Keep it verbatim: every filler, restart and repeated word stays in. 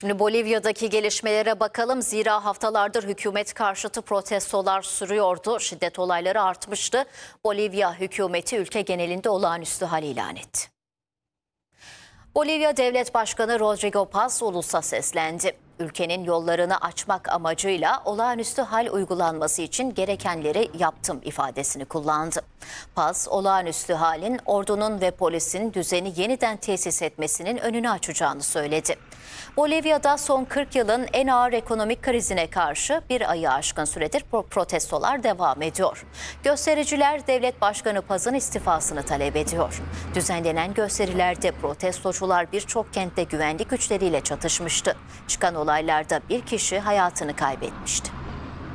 Şimdi Bolivya'daki gelişmelere bakalım. Zira haftalardır hükümet karşıtı protestolar sürüyordu. Şiddet olayları artmıştı. Bolivya hükümeti ülke genelinde olağanüstü hal ilan etti. Bolivya Devlet Başkanı Rodrigo Paz ulusa seslendi. Ülkenin yollarını açmak amacıyla olağanüstü hal uygulanması için gerekenleri yaptım ifadesini kullandı. Paz, olağanüstü halin ordunun ve polisin düzeni yeniden tesis etmesinin önünü açacağını söyledi. Bolivya'da son kırk yılın en ağır ekonomik krizine karşı bir ayı aşkın süredir protestolar devam ediyor. Göstericiler Devlet Başkanı Paz'ın istifasını talep ediyor. Düzenlenen gösterilerde protestocular birçok kentte güvenlik güçleriyle çatışmıştı. Çıkan olaylarda bir kişi hayatını kaybetmişti.